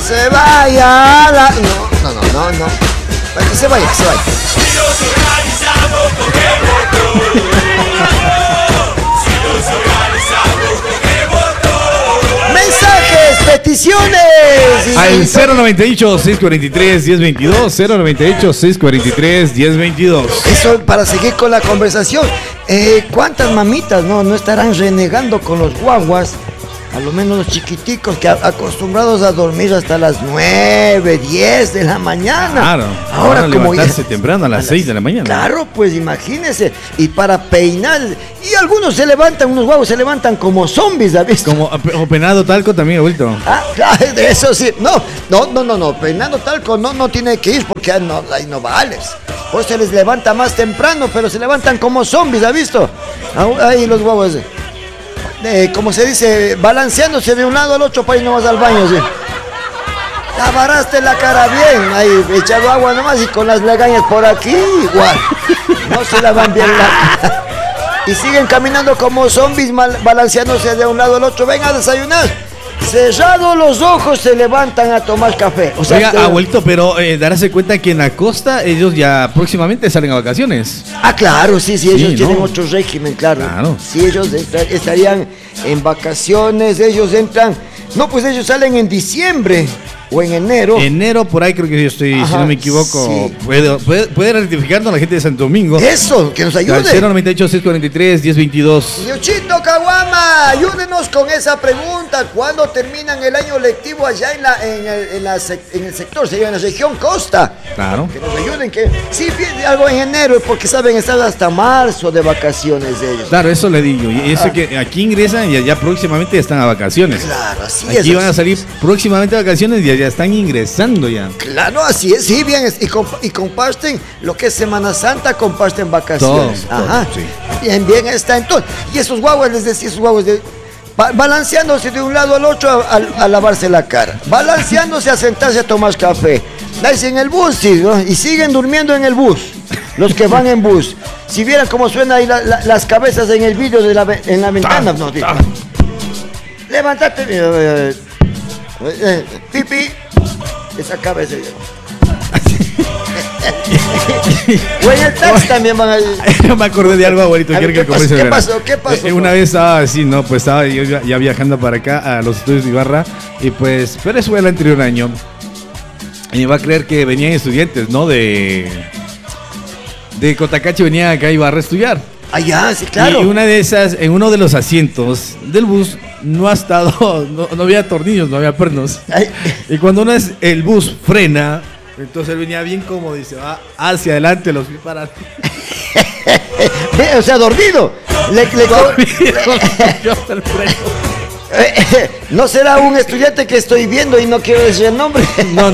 se vaya la... No. Para que se vaya, que se vaya. Si nos organizamos, cogemos todo. Mensajes, peticiones. Al 098-643-1022, 098-643-1022. Eso para seguir con la conversación. ¿Cuántas mamitas no estarán renegando con los guaguas? A lo menos los chiquiticos que acostumbrados a dormir hasta las 9, 10 de la mañana. Claro. Ahora como levantarse temprano a las 6 de la mañana. Claro, pues imagínense. Y para peinar. Y algunos se levantan, unos guaguas se levantan como zombies, ¿sabes? Como peinado talco también, abuelito. Claro, de eso sí. No. Peinando talco no tiene que ir porque ahí no vales. Pues se les levanta más temprano, pero se levantan como zombies, ¿has visto? Ahí los guaguas. Como se dice, balanceándose de un lado al otro para ir nomás al baño, ¿sí? Lavaraste la cara bien, ahí echando agua nomás y con las legañas por aquí, igual. No se lavan bien la cara. Y siguen caminando como zombies, balanceándose de un lado al otro. Venga a desayunar. Cerrados los ojos se levantan a tomar café. O sea, oiga, abuelito, pero darse cuenta que en la costa ellos ya próximamente salen a vacaciones. Claro, sí, ellos tienen otro régimen, claro. Si ellos estarían en vacaciones, ellos entran. No, pues ellos salen en diciembre o en enero. Enero, por ahí creo que yo estoy, si no me equivoco. Sí. ¿Puede rectificarnos la gente de Santo Domingo? Eso, que nos ayude. 098-643-1022. Yochito Caguama, ayúdenos con esa pregunta. ¿Cuándo terminan el año lectivo allá en el sector, sería en la región costa? Claro. Que nos ayuden, que sí, algo en enero, porque saben, estar hasta marzo de vacaciones de ellos. Claro, eso le digo. Y eso que aquí ingresan y allá próximamente están a vacaciones. Claro, así es. Aquí van a salir próximamente a vacaciones y ya están ingresando ya. Claro, así es, sí, bien. Y comparten lo que es Semana Santa, comparten vacaciones. Todo, sí. Bien está entonces. Y esos guaguas, les decía, balanceándose de un lado al otro a lavarse la cara. Balanceándose a sentarse a tomar café. Dicen en el bus, sí, ¿no? Y siguen durmiendo en el bus. Los que van en bus. Si vieran cómo suenan ahí las cabezas en el vidrio en la ventana. No, levántate. Pipi. Esa cabeza. O en el taxi también van a... Yo me acordé de algo, abuelito. ¿Qué pasó? Una vez estaba así, ¿no? Pues estaba yo ya viajando para acá a los estudios de Ibarra. Y pues, pero eso fue el anterior año. Y me va a creer que venían estudiantes, ¿no? De Cotacachi venían acá a Ibarra a estudiar. Ya, sí, claro. Y una de esas, en uno de los asientos del bus, no había tornillos, no había pernos. Y cuando el bus frena, entonces él venía bien cómodo, dice, va hacia adelante, los pies para... O sea, dormido. No será un estudiante que estoy viendo y no quiero decir el nombre. No.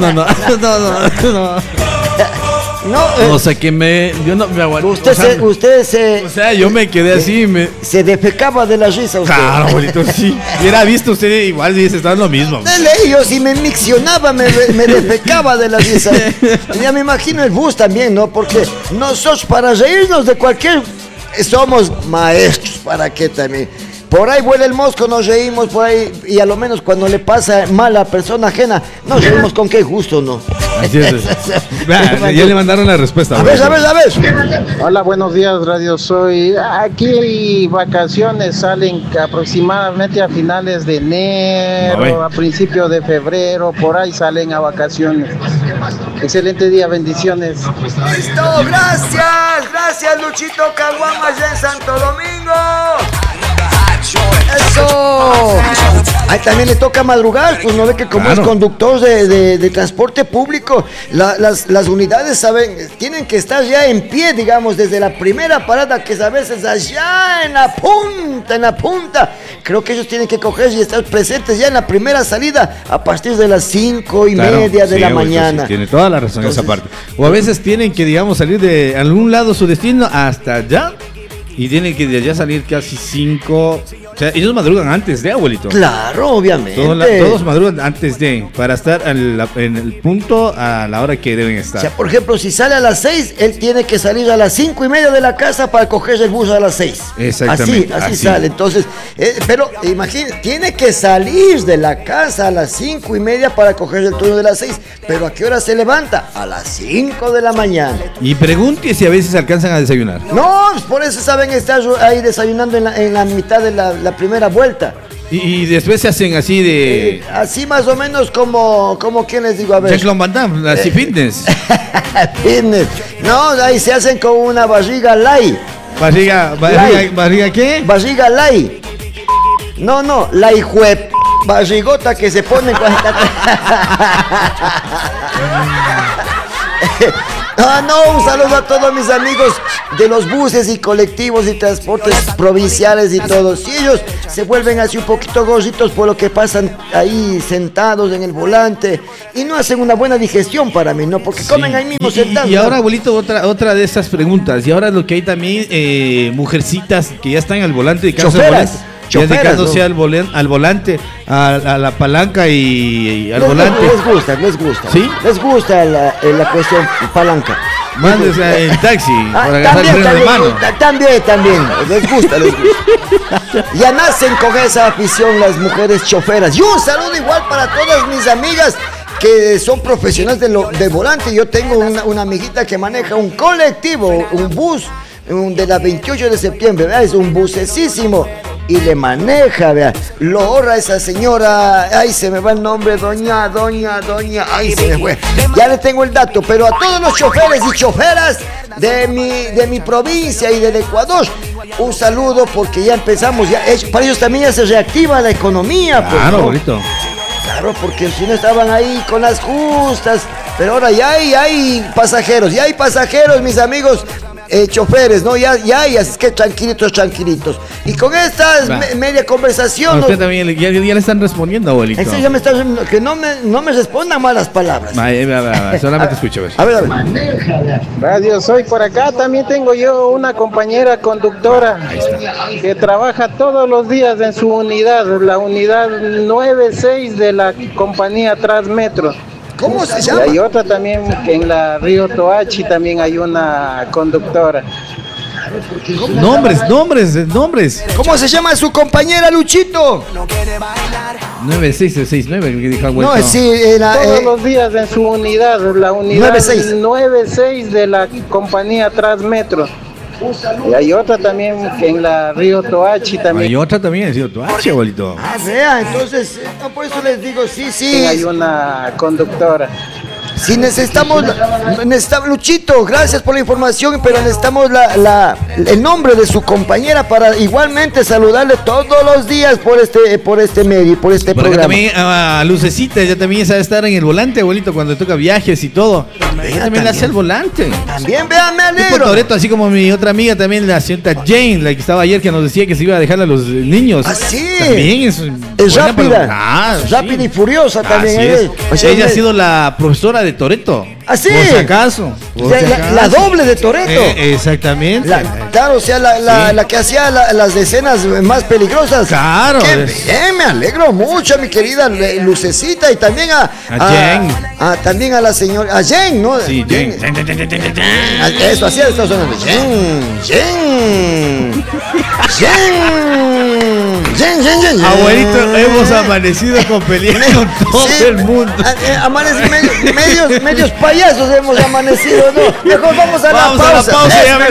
No, o sea que yo no me aguanto. Usted o sea, yo me quedé así. Se defecaba de la risa usted. Claro, abuelito, sí. Hubiera visto usted igual, dice, está lo mismo. Yo si me miccionaba, me defecaba de la risa. Ya me imagino el bus también, ¿no? Porque nosotros para reírnos de cualquier... Somos maestros, ¿para qué también? Por ahí vuela el mosco, nos reímos por ahí, y a lo menos cuando le pasa mal a persona ajena, nos reímos con qué gusto, ¿no? Así es. Ya le mandaron la respuesta. A ver. Hola, buenos días, Radio Soy. Aquí vacaciones salen aproximadamente a finales de enero, a principios de febrero, por ahí salen a vacaciones. Excelente día, bendiciones. Listo, gracias Luchito Caguama allá en Santo Domingo. ¡Eso! Ahí también le toca madrugar, pues no ve que como es conductor de transporte público, las unidades tienen que estar ya en pie, digamos, desde la primera parada, que es a veces allá en la punta. Creo que ellos tienen que coger y estar presentes ya en la primera salida a partir de las 5:30 de la mañana. Sí, tiene toda la razón. Entonces, esa parte. O a veces tienen que, digamos, salir de algún lado su destino hasta allá. Y tiene que de allá salir casi 5 sea, ellos madrugan antes de, abuelito. Claro, obviamente. Todos madrugan antes de, para estar en el punto a la hora que deben O estar. sea, por ejemplo, si sale a las 6, él tiene que salir a las 5:30 de la casa para coger el bus a las 6. Exactamente, Así así. sale. Entonces, pero imagínate, tiene que salir de la casa a las 5:30 para coger el turno de las 6. Pero ¿a qué hora se levanta? A las 5 de la mañana. Y pregunte si a veces alcanzan a desayunar. No, pues por eso saben estar ahí desayunando en la mitad de la primera vuelta. Y después se hacen así de... Así más o menos como ¿quién les digo? A ver. Jean-Claude Van Damme, así fitness. Fitness. No, ahí se hacen con una barriga light. ¿Barriga qué? Barriga light. No, la hijuep barrigota que se ponen cuando... un saludo a todos mis amigos de los buses y colectivos y transportes provinciales y todos. Si ellos se vuelven así un poquito gorditos por lo que pasan ahí sentados en el volante y no hacen una buena digestión para mí, ¿no? Porque comen ahí mismo sentados. Y ahora, abuelito, otra de esas preguntas. Y ahora lo que hay también, mujercitas que ya están al volante de casa. Choferas. Ya dedicándose al volante, a la palanca y al volante. Les gusta. ¿Sí? Les gusta la cuestión palanca. Mandes el taxi para agarrar el freno de mano. También. Les gusta. Ya nacen con esa afición las mujeres choferas. Y un saludo igual para todas mis amigas que son profesionales de volante. Yo tengo una amiguita que maneja un colectivo, un bus de la 28 de septiembre, ¿verdad? Es un bucesísimo y le maneja, vea, lo ahorra esa señora, ay, se me va el nombre, doña, ay, se me fue, ya le tengo el dato, pero a todos los choferes y choferas de mi provincia y del Ecuador, un saludo porque ya empezamos, para ellos también ya se reactiva la economía. Claro, ¿no? bonito. Claro, porque si no estaban ahí con las justas, pero ahora ya hay pasajeros, mis amigos. Choferes, ¿no? Ya, así es que tranquilitos. Y con estas media conversación... Usted también ya le están respondiendo, abuelito. Ya me está diciendo que no me respondan malas palabras. Solamente escucho eso. A ver. Radio Soy por acá, también tengo yo una compañera conductora que trabaja todos los días en su unidad, la unidad 96 de la compañía Transmetro. ¿Cómo se Y llama? hay otra también que en la Río Toachi también hay una conductora. Nombres. ¿Cómo se llama su compañera, Luchito? 9669, que dijo abuelito. No, sí, Todos los días en su unidad, la unidad 96 de la compañía Transmetro. Y hay otra también que en la Río Toachi también. Hay otra también, ha sido tu abuelito. Vea, entonces, por eso les digo, sí. Hay una conductora. Si necesitamos, Luchito, gracias por la información, pero necesitamos el nombre de su compañera para igualmente saludarle todos los días por este medio, por este programa. También a Lucecita, ella también sabe estar en el volante, abuelito, cuando toca viajes y todo. Ella también hace el volante. También, vean, me Tipo alegro. Toretto, así como mi otra amiga también, la señorita Jane, la que estaba ayer, que nos decía que se iba a dejar a los niños. ¿Ah, sí? También es rápida. Rápida y furiosa también. Así es. O sea, ella ha sido la profesora de Toretto. ¿Ah, sí? Por si acaso. La doble de Toretto. Exactamente. Claro, o sea, la que hacía las escenas más peligrosas. Claro. Qué bien, me alegro mucho, mi querida Lucecita, y también a Jen. también a la señora, a Jen, ¿no? Sí, Jen. Eso, así está sonando. Jen. Abuelito, hemos amanecido con peleas con todo el mundo. Medios payasos hemos amanecido, ¿no? Mejor vamos a la pausa. Ya